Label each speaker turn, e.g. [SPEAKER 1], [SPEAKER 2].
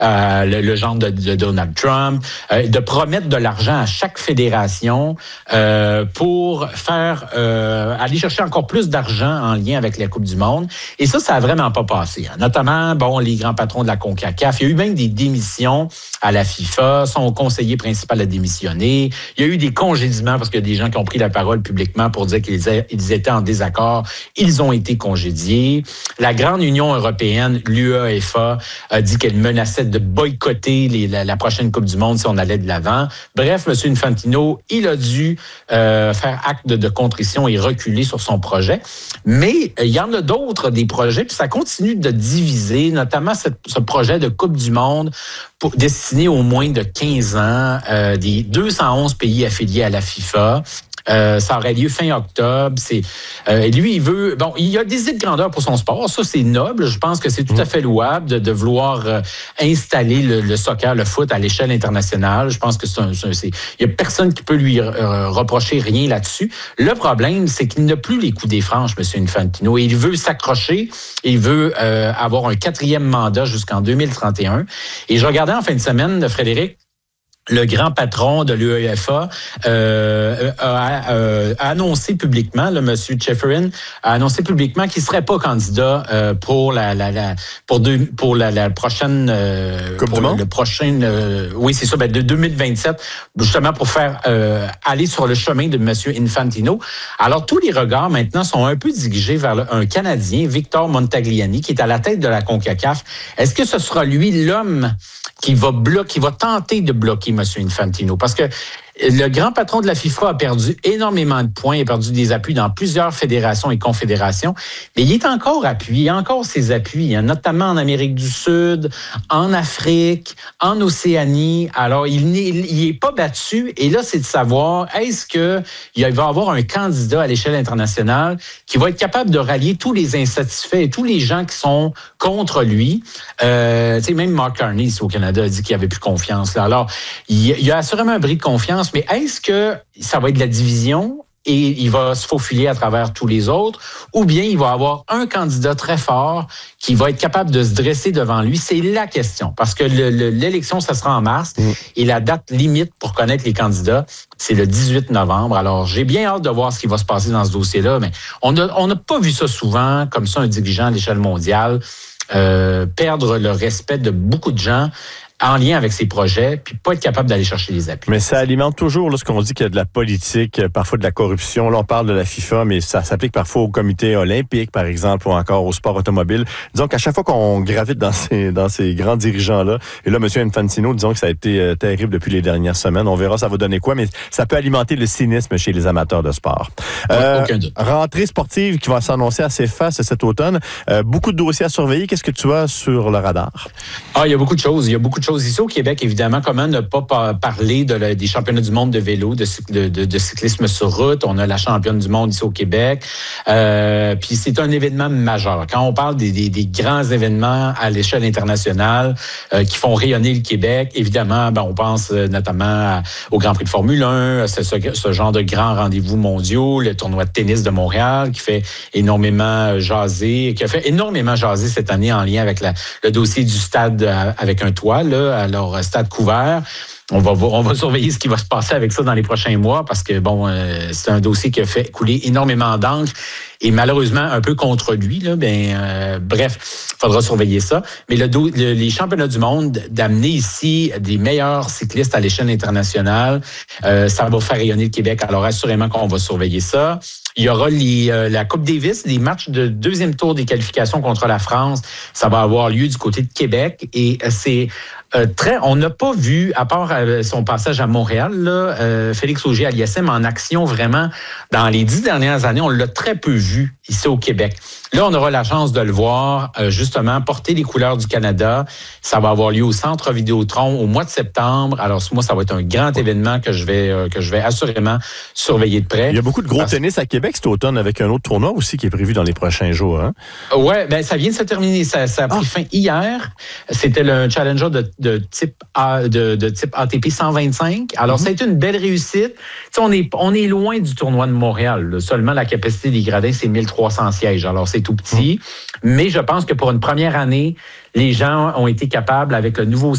[SPEAKER 1] le genre de Donald Trump, de promettre de l'argent à chaque fédération pour faire aller chercher encore plus d'argent en lien avec la Coupe du Monde. Et ça a vraiment pas passé. Hein. Notamment, les grands patrons de la CONCACAF. Il y a eu même des démissions à la FIFA. Son conseiller principal a démissionné. Il y a eu des congédiements parce qu'il y a des gens qui ont pris la parole publiquement pour dire qu'ils étaient en désaccord. Ils ont été congédiés. La grande Union européenne, l'UEFA, a dit qu'elle menaçait de boycotter la prochaine Coupe du Monde si on allait de l'avant. Bref, M. Infantino, il a dû faire acte de contrition et reculer sur son projet. Mais il y en a d'autres des projets, puis ça continue de diviser, notamment ce projet de Coupe du Monde destiné aux moins de 15 ans, des 211 pays affiliés à la FIFA. Ça aurait lieu fin octobre. Lui, il veut... il y a des idées de grandeur pour son sport. Ça, c'est noble. Je pense que c'est tout à fait louable de vouloir installer le soccer, le foot à l'échelle internationale. Je pense que il y a personne qui peut lui reprocher rien là-dessus. Le problème, c'est qu'il n'a plus les coups des franches, M. Infantino. Et il veut s'accrocher. Il veut avoir un 4e mandat jusqu'en 2031. Et je regardais en fin de semaine, Frédéric, le grand patron de l'UEFA a annoncé publiquement, le monsieur Ceferin a annoncé publiquement qu'il ne serait pas candidat pour la prochaine
[SPEAKER 2] Coupe du Monde?
[SPEAKER 1] Oui, c'est ça, de 2027, justement pour faire aller sur le chemin de monsieur Infantino. Alors tous les regards maintenant sont un peu dirigés vers un Canadien, Victor Montagliani, qui est à la tête de la CONCACAF. Est-ce que ce sera lui l'homme qui va tenter de bloquer M. Infantino? Parce que le grand patron de la FIFA a perdu énormément de points, il a perdu des appuis dans plusieurs fédérations et confédérations, mais il est encore appuyé, il a encore ses appuis, hein, notamment en Amérique du Sud, en Afrique, en Océanie. Alors, il n'est pas battu, et là, c'est de savoir, est-ce qu'il va y avoir un candidat à l'échelle internationale qui va être capable de rallier tous les insatisfaits et tous les gens qui sont contre lui. Même Mark Carney, ici au Canada, a dit qu'il n'avait plus confiance. Là. Alors, il y a assurément un bris de confiance, mais est-ce que ça va être de la division et il va se faufiler à travers tous les autres, ou bien il va avoir un candidat très fort qui va être capable de se dresser devant lui? C'est la question, parce que l'élection, ça sera en mars, et la date limite pour connaître les candidats, c'est le 18 novembre. Alors, j'ai bien hâte de voir ce qui va se passer dans ce dossier-là, mais on n'a pas vu ça souvent, comme ça, un dirigeant à l'échelle mondiale perdre le respect de beaucoup de gens en lien avec ses projets, puis pas être capable d'aller chercher les appuis.
[SPEAKER 2] Mais ça alimente toujours lorsqu'on dit qu'il y a de la politique, parfois de la corruption. Là, on parle de la FIFA, mais ça s'applique parfois au comité olympique, par exemple, ou encore au sport automobile. Disons qu'à chaque fois qu'on gravite dans ces grands dirigeants-là, et là, M. Infantino, disons que ça a été terrible depuis les dernières semaines. On verra ça va donner quoi, mais ça peut alimenter le cynisme chez les amateurs de sport.
[SPEAKER 1] Aucun doute.
[SPEAKER 2] Rentrée sportive qui va s'annoncer assez face cet automne. Beaucoup de dossiers à surveiller. Qu'est-ce que tu as sur le radar?
[SPEAKER 1] Il y a beaucoup de choses. Ici au Québec, évidemment, comment ne pas parler des championnats du monde de vélo, de cyclisme sur route. On a la championne du monde ici au Québec. Puis c'est un événement majeur. Quand on parle des grands événements à l'échelle internationale qui font rayonner le Québec, évidemment, on pense notamment au Grand Prix de Formule 1, ce genre de grands rendez-vous mondiaux, le tournoi de tennis de Montréal qui fait énormément jaser, qui a fait énormément jaser cette année en lien avec le dossier du stade avec un toit, là, alors stade couvert. On va surveiller ce qui va se passer avec ça dans les prochains mois parce que, c'est un dossier qui a fait couler énormément d'encre et malheureusement un peu contre lui. Là, bref, il faudra surveiller ça. Mais les championnats du monde, d'amener ici des meilleurs cyclistes à l'échelle internationale, ça va faire rayonner le Québec. Alors assurément qu'on va surveiller ça. Il y aura la Coupe Davis, les matchs de deuxième tour des qualifications contre la France. Ça va avoir lieu du côté de Québec et c'est on n'a pas vu, à part son passage à Montréal, là, Félix Auger-Aliassime en action vraiment dans les 10 dernières années. On l'a très peu vu ici au Québec. Là, on aura la chance de le voir, justement, porter les couleurs du Canada. Ça va avoir lieu au Centre Vidéotron au mois de septembre. Alors, moi, ça va être un grand événement que je vais assurément surveiller de près.
[SPEAKER 2] Il y a beaucoup de gros tennis à Québec cet automne avec un autre tournoi aussi qui est prévu dans les prochains jours. Hein?
[SPEAKER 1] Oui, ça vient de se terminer. Ça a pris fin hier. C'était le Challenger de type ATP 125. Alors, ça a été une belle réussite. On est loin du tournoi de Montréal. Là. Seulement, la capacité des gradins, c'est 1300 sièges. Alors, c'est tout petit. Mais je pense que pour une première année, les gens ont été capables, avec le nouveau